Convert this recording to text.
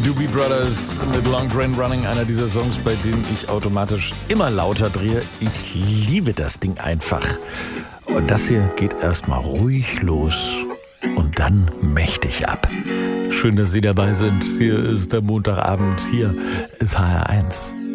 Doobie Brothers mit Long Train Running, einer dieser Songs, bei denen ich automatisch immer lauter drehe. Ich liebe das Ding einfach. Und das hier geht erstmal ruhig los und dann mächtig ab. Schön, dass Sie dabei sind. Hier ist der Montagabend. Hier ist HR1.